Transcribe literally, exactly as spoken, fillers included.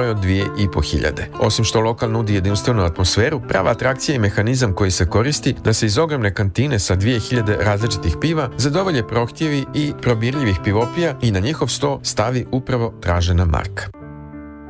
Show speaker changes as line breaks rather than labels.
broj od dvije i po hiljade. Osim što lokal nudi jedinstvenu atmosferu, prava atrakcija je mehanizam koji se koristi da se iz ogromne kantine sa dvije hiljade različitih piva zadovolje prohtjevi i probirljivih pivopija i na njihov sto stavi upravo tražena marka.